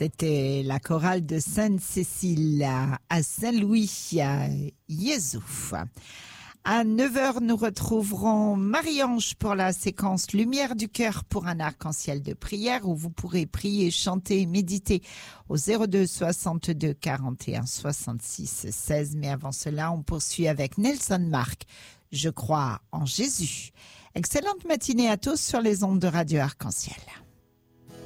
C'était la chorale de Sainte-Cécile à Saint-Louis, à Jésus. À 9h, nous retrouverons Marie-Ange pour la séquence Lumière du cœur pour un arc-en-ciel de prière où vous pourrez prier, chanter et méditer au 02 62 41 66 16. Mais avant cela, on poursuit avec Nelson Marc. Je crois en Jésus. Excellente matinée à tous sur les ondes de Radio Arc-en-Ciel.